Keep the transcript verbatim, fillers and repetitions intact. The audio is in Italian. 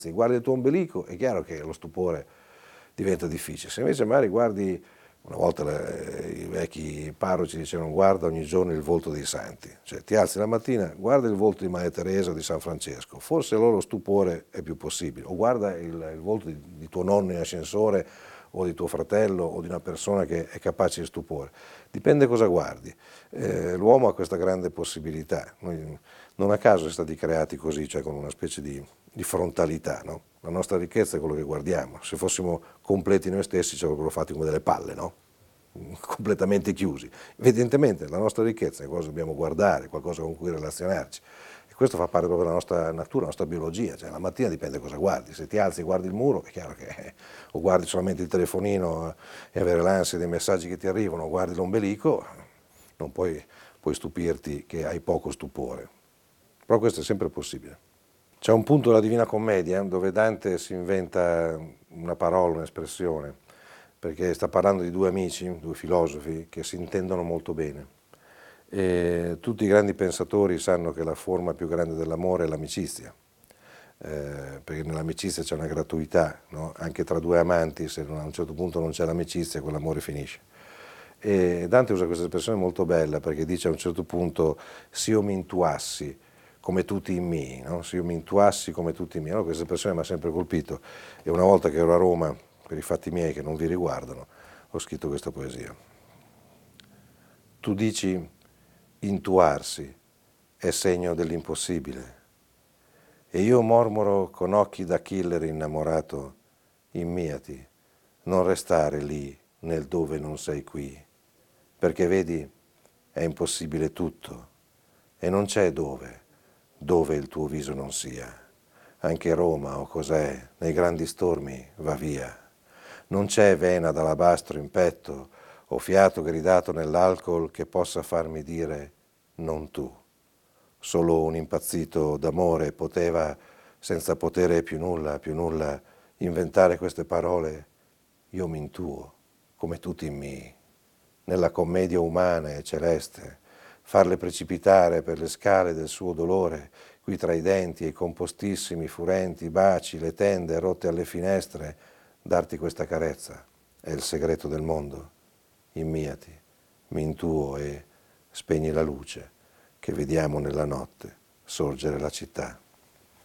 Se guardi il tuo ombelico è chiaro che lo stupore diventa difficile. Se invece magari guardi, una volta le, i vecchi parroci dicevano guarda ogni giorno il volto dei santi, cioè ti alzi la mattina, guarda il volto di Maria Teresa o di San Francesco, forse allora lo stupore è più possibile, o guarda il, il volto di, di tuo nonno in ascensore o di tuo fratello o di una persona che è capace di stupore, dipende cosa guardi. Eh, l'uomo ha questa grande possibilità, noi non a caso siamo stati creati così, cioè con una specie di, di frontalità, no? La nostra ricchezza è quello che guardiamo, se fossimo completi noi stessi ci avrebbero fatti come delle palle, no? Completamente chiusi. Evidentemente la nostra ricchezza è qualcosa che dobbiamo guardare, qualcosa con cui relazionarci. E questo fa parte proprio della nostra natura, della nostra biologia, cioè la mattina dipende cosa guardi, se ti alzi e guardi il muro è chiaro che o guardi solamente il telefonino e avere l'ansia dei messaggi che ti arrivano, o guardi l'ombelico, non puoi, puoi stupirti che hai poco stupore. Però questo è sempre possibile. C'è un punto della Divina Commedia dove Dante si inventa una parola, un'espressione, perché sta parlando di due amici, due filosofi, che si intendono molto bene. E tutti i grandi pensatori sanno che la forma più grande dell'amore è l'amicizia, eh, perché nell'amicizia c'è una gratuità, no? Anche tra due amanti, se a un certo punto non c'è l'amicizia, quell'amore finisce. E Dante usa questa espressione molto bella, perché dice a un certo punto, se io mi intuassi come tutti i miei, no? Se io mi intuassi come tutti i miei, no? Questa espressione mi ha sempre colpito e una volta che ero a Roma, per i fatti miei che non vi riguardano, ho scritto questa poesia. Tu dici intuarsi è segno dell'impossibile e io mormoro con occhi da killer innamorato, immiati, non restare lì nel dove non sei qui, perché vedi è impossibile tutto e non c'è dove. Dove il tuo viso non sia. Anche Roma o cos'è, nei grandi stormi va via. Non c'è vena d'alabastro in petto o fiato gridato nell'alcol che possa farmi dire non tu. Solo un impazzito d'amore poteva, senza potere più nulla, più nulla, inventare queste parole. Io mi intuo, come tutti i miei, nella commedia umana e celeste, farle precipitare per le scale del suo dolore, qui tra i denti e i compostissimi, furenti baci, le tende rotte alle finestre, darti questa carezza, è il segreto del mondo. Immiati, mi intuo e spegni la luce, che vediamo nella notte sorgere la città.